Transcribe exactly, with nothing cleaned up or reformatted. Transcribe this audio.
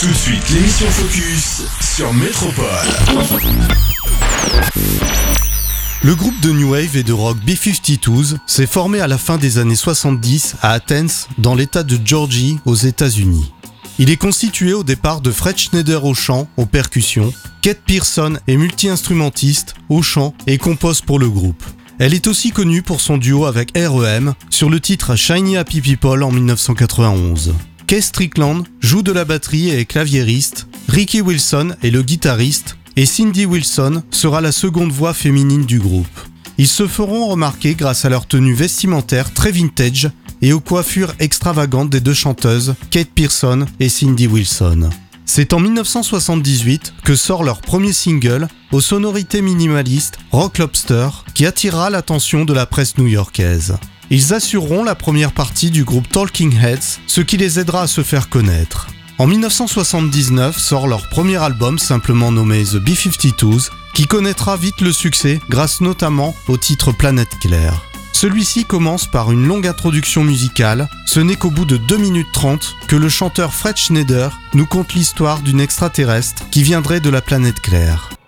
Tout de suite, l'émission Focus sur Métropole. Le groupe de New Wave et de rock B cinquante-deux s'est formé à la fin des années soixante-dix à Athens, dans l'état de Georgie, aux États-Unis. Il est constitué au départ de Fred Schneider au chant, aux percussions. Kate Pierson est multi-instrumentiste, au chant et compose pour le groupe. Elle est aussi connue pour son duo avec R E M sur le titre Shiny Happy People en dix-neuf cent quatre-vingt-onze. Keith Strickland joue de la batterie et est claviériste. Ricky Wilson est le guitariste et Cindy Wilson sera la seconde voix féminine du groupe. Ils se feront remarquer grâce à leur tenue vestimentaire très vintage et aux coiffures extravagantes des deux chanteuses, Kate Pierson et Cindy Wilson. C'est en dix-neuf cent soixante-dix-huit que sort leur premier single, aux sonorités minimalistes, Rock Lobster, qui attirera l'attention de la presse new-yorkaise. Ils assureront la première partie du groupe Talking Heads, ce qui les aidera à se faire connaître. En dix-neuf cent soixante-dix-neuf sort leur premier album simplement nommé The B cinquante-deux, qui connaîtra vite le succès grâce notamment au titre Planète Claire. Celui-ci commence par une longue introduction musicale. Ce n'est qu'au bout de deux minutes trente que le chanteur Fred Schneider nous conte l'histoire d'une extraterrestre qui viendrait de la planète Claire.